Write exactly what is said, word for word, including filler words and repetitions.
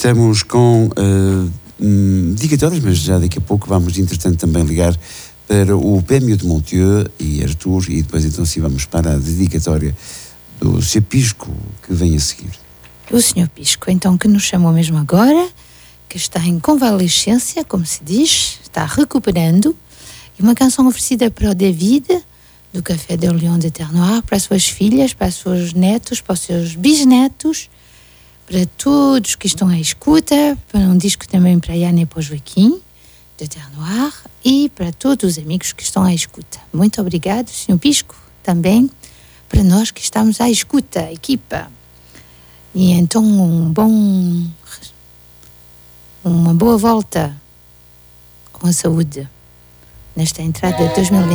Estamos com uh, um, dedicatórios, mas já daqui a pouco vamos, entretanto, também ligar para o Prémio de Montieu e Artur, e depois então sim vamos para a dedicatória do senhor Pisco, que vem a seguir. O senhor Pisco, então, que nos chamou mesmo agora, que está em convalescência, como se diz, está recuperando, e uma canção oferecida para o David, do Café de Lion de Ternoir, para as suas filhas, para os seus netos, para os seus bisnetos, para todos que estão à escuta, para um disco também para a Yana e para o Joaquim, de Ternoir, e para todos os amigos que estão à escuta. Muito obrigado, senhor Pisco, também para nós que estamos à escuta, a equipa. E então um bom, uma boa volta com a saúde nesta entrada de dois mil e vinte.